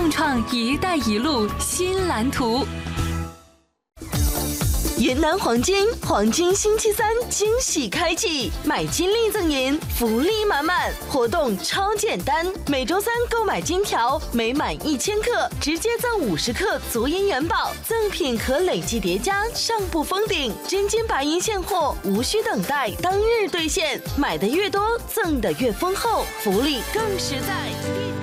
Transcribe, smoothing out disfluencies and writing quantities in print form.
共创“一带一路”新蓝图。 云南黄金星期三惊喜开启，买金立赠银，福利满满，活动超简单，每周三购买金条，每满1000克直接赠50克足银元宝，赠品可累计叠加，上不封顶，真金白银现货，无需等待，当日兑现，买的越多，赠的越丰厚，福利更实在。